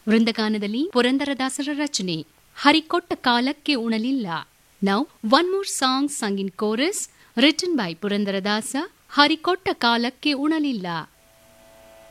ವೃಂದಗಾನದಲ್ಲಿ ಪುರಂದರದಾಸರ ರಚನೆ ಹರಿಕೊಟ್ಟ ಕಾಲಕ್ಕೆ ಉಣಲಿಲ್ಲ. Now one more song ಸung in chorus written by Purandaradasa. ಹರಿಕೊಟ್ಟ ಕಾಲಕ್ಕೆ ಉಣಲಿಲ್ಲ.